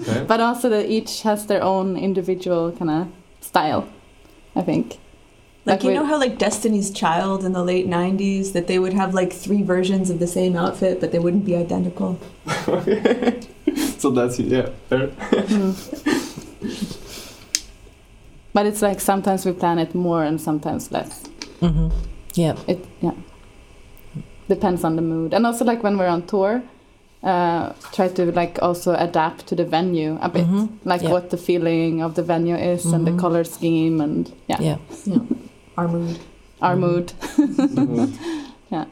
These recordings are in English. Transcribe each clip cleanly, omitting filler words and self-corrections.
Okay. But also that each has their own individual kind of style, I think. Like, you know how like Destiny's Child in the late 90s, that they would have like 3 versions of the same outfit, but they wouldn't be identical? So that's it, yeah. Fair. But it's like sometimes we plan it more and sometimes less. Mm-hmm. Yeah. It depends on the mood. And also like when we're on tour, try to like also adapt to the venue a bit. Like what the feeling of the venue is and the color scheme and Yeah. Our mood. Our mood. Yeah.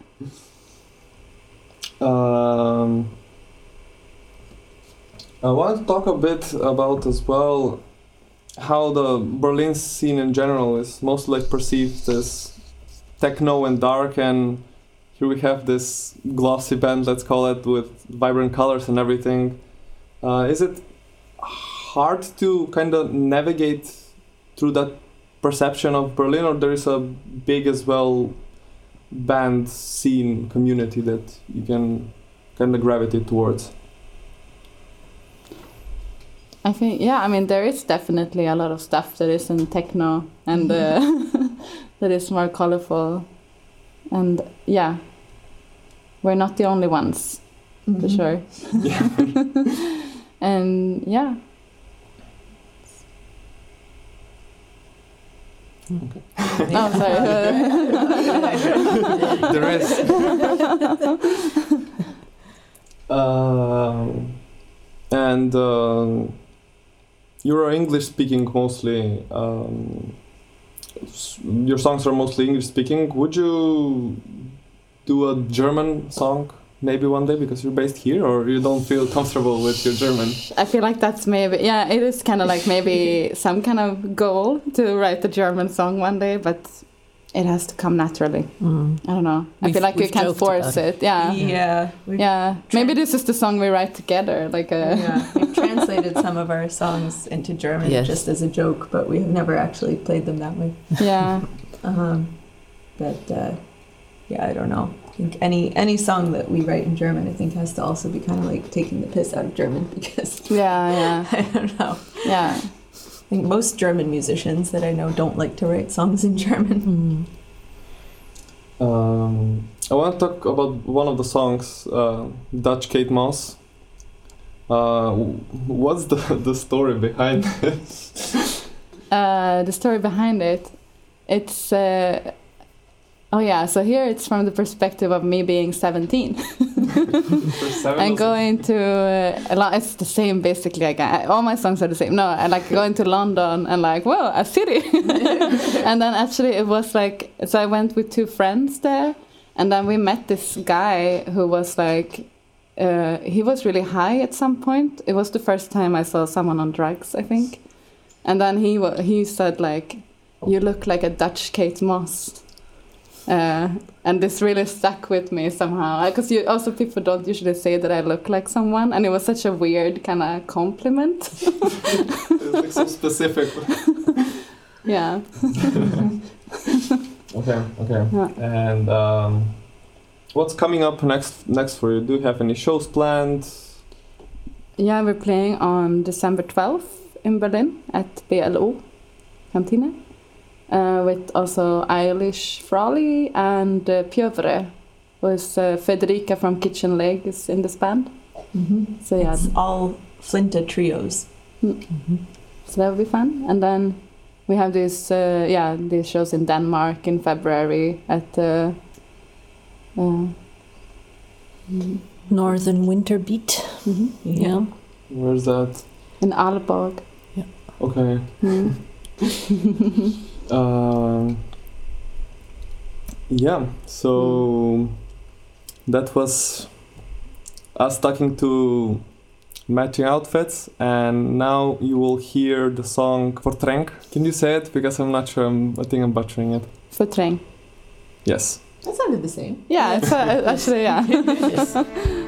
I want to talk a bit about as well how the Berlin scene in general is mostly like perceived as techno and dark, and here we have this glossy band, let's call it, with vibrant colors and everything. Is it hard to kind of navigate through that perception of Berlin, or there is a big as well band scene community that you can kind of gravitate towards? I think, I mean, there is definitely a lot of stuff that is in techno and that is more colorful. And we're not the only ones, for sure. And Okay. Oh, sorry. The rest. And you're English speaking mostly. Your songs are mostly English speaking. Would you do a German song maybe one day because you're based here, or you don't feel comfortable with your German? I feel like that's maybe, it is kind of like maybe some kind of goal to write a German song one day, but it has to come naturally. I don't know. I feel like you can't force it. Yeah. Maybe this is the song we write together. Like we've translated some of our songs into German just as a joke, but we have never actually played them that way. Yeah. But I don't know. I think any song that we write in German, I think, has to also be kind of like taking the piss out of German, because I don't know. Yeah. I think most German musicians that I know don't like to write songs in German. I want to talk about one of the songs, Dutch Kate Moss. What's the story behind it? The story behind it, it's so here it's from the perspective of me being 17 and going to it's the same basically. Like all my songs are the same. No, I like going to London and like, whoa, a city. And then actually it was like, so I went with 2 friends there, and then we met this guy who was like, he was really high at some point. It was the first time I saw someone on drugs, I think. And then he said like, you look like a Dutch Kate Moss. And this really stuck with me somehow, because people don't usually say that I look like someone, and it was such a weird kind of compliment. It's like so specific. Yeah. Okay. Yeah. And what's coming up next for you? Do you have any shows planned? Yeah, we're playing on December 12th in Berlin at BLO Kantine. With also Eilish Frawley and Pjövre, was Federica from Kitchen Leg is in this band. So it's all Flinta trios. So that would be fun. And then we have these shows in Denmark in February at Northern Winter Beat. Yeah. Where's that? In Aalborg. Yeah. Okay. So that was us talking to Matching Outfits, and now you will hear the song Forträng. Can you say it? Because I'm not sure, I think I'm butchering it. Forträng. Yes. That sounded the same. Yeah, it's actually, Yes.